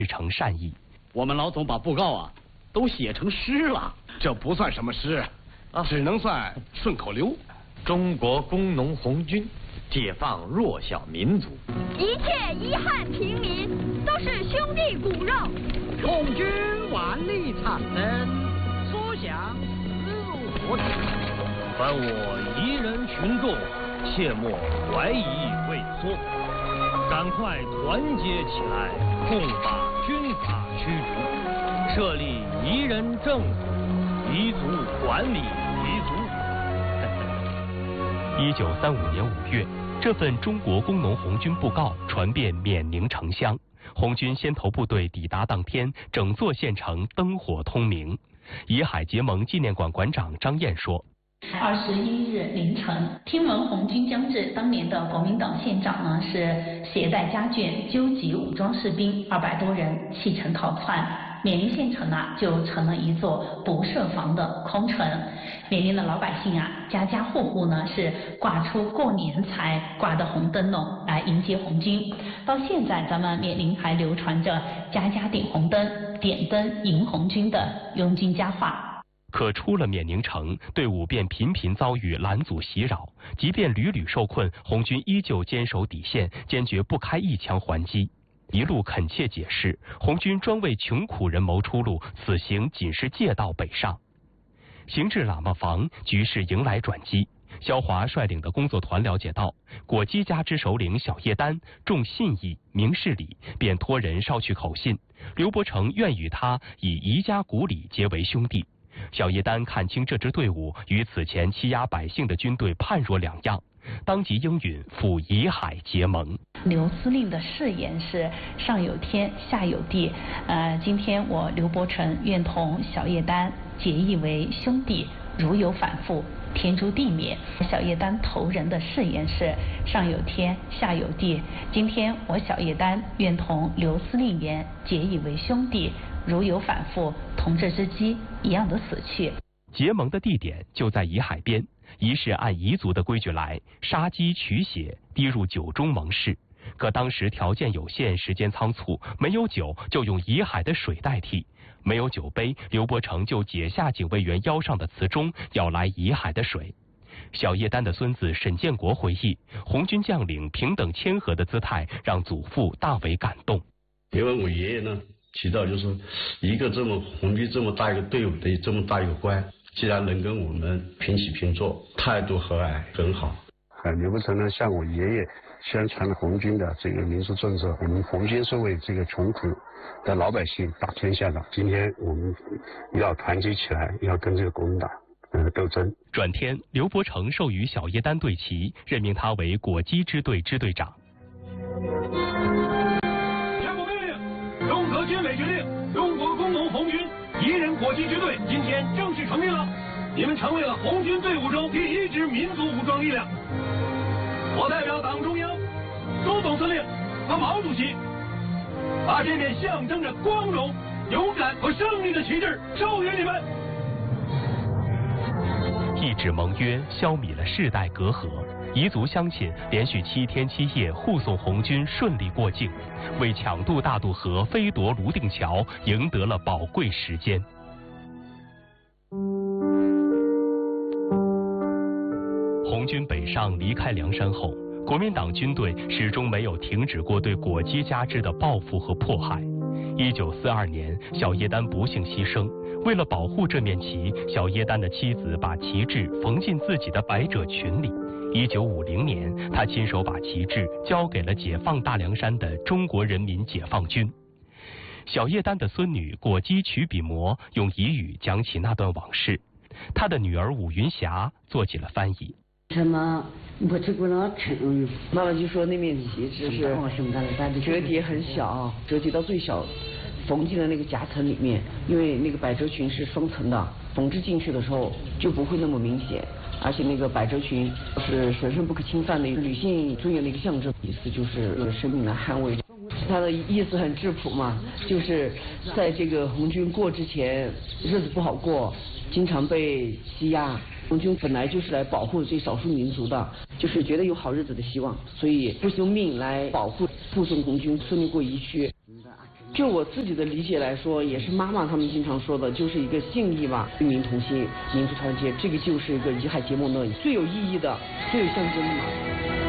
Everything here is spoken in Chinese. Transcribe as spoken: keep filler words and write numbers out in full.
成善意。 我们老总把布告啊都写成诗了， 这不算什么诗，啊，只能算顺口溜。 中国工农红军解放弱小民族， 一切遗憾平民都是兄弟骨肉。 共军万里长征，所向死如火炬。 凡我一人群众，切莫怀疑畏缩，赶快团结起来，共把军阀驱逐，设立一人政府，彝族管理彝族。 一九三五年五月，这份中国工农红军布告传遍缅宁城乡。红军先头部队抵达当天，整座县城灯火通明。怡海结盟纪念馆馆长张燕说： 二十一日凌晨，听闻红军将至，当年的国民党县长呢是携带家眷，纠集武装士兵二百多人弃城逃窜，缅宁县城啊就成了一座不设防的空城。缅宁的老百姓啊，家家户户呢是挂出过年才挂的红灯笼来迎接红军。到现在，咱们缅宁还流传着家家点红灯、点灯迎红军的拥军佳话。 可出了缅宁城，队伍便频频遭遇拦阻袭扰，即便屡屡受困，红军依旧坚守底线，坚决不开一枪还击。一路恳切解释，红军专为穷苦人谋出路，此行仅是借道北上。行至喇嘛房，局势迎来转机。肖华率领的工作团了解到，果基家之首领小叶丹重信义、明事理，便托人捎去口信，刘伯承愿与他以宜家古里结为兄弟。小叶丹看清这支队伍与此前欺压百姓的军队判若两样，当即应允赴怡海结盟。 刘司令的誓言是上有天，下有地。呃，今天我刘伯承愿同小叶丹结义为兄弟，如有反复，天诛地灭。小叶丹头人的誓言是上有天，下有地。今天我小叶丹愿同刘司令员结义为兄弟，如有反复，同这只鸡一样的死去。 结盟的地点就在怡海边，仪式按彝族的规矩来，杀鸡取血，滴入酒中盟誓。可当时条件有限，时间仓促，没有酒就用怡海的水代替。没有酒杯，刘伯承就解下警卫员腰上的瓷钟，要来怡海的水。小叶丹的孙子沈建国回忆，红军将领平等谦和的姿态让祖父大为感动。 因为我爷爷呢提到，就是一个这么红军这么大一个队伍的这么大一个官，既然能跟我们平起平坐，态度和蔼很好。 呃，刘伯承呢向我爷爷宣传了红军的这个民族政策，我们红军是为这个穷苦的老百姓打天下的。今天我们要团结起来，要跟这个国民党呃斗争。 转天，刘伯承授予小叶丹队旗，任命他为果基支队支队长。 全部命令，综合军委决定，中国工农红军一人果基支队今天正式成立了，你们成为了红军队伍中第一支民族武装力量。我代表党中央、周总司令和毛主席，把这面象征着光荣、勇敢和胜利的旗帜授予你们。 一纸盟约消弭了世代隔阂，彝族乡亲连续七天七夜护送红军顺利过境，为抢渡大渡河、飞夺泸定桥赢得了宝贵时间。红军北上离开凉山后，国民党军队始终没有停止过对果基家支的报复和迫害。一九四二年，小叶丹不幸牺牲。为了保护这面旗，小叶丹的妻子把旗帜缝进自己的百褶裙里。一九五零年，他亲手把旗帜交给了解放大凉山的中国人民解放军。小叶丹的孙女果基曲笔魔用彝语讲起那段往事，他的女儿武云霞做起了翻译。 什么？我这个老称， 妈妈就说那面旗帜是折叠很小，折叠到最小，缝进了那个夹层里面，因为那个百褶裙是双层的，缝制进去的时候就不会那么明显，而且那个百褶裙是神圣不可侵犯的女性尊严的一个象征，意思就是用生命来捍卫。他的意思很质朴嘛，就是在这个红军过之前，日子不好过，经常被欺压。红军本来就是来保护这少数民族的，就是觉得有好日子的希望，所以不惜用命来保护护送红军顺利过疫区。 就我自己的理解来说，也是妈妈他们经常说的，就是一个信义嘛，与民同心，民族团结，这个就是一个遗海结盟的最有意义的、最有象征的嘛。